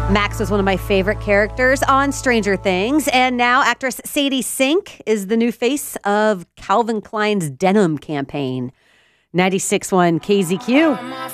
Max was one of my favorite characters on Stranger Things, and now actress Sadie Sink is the new face of Calvin Klein's denim campaign. 96.1 KZQ.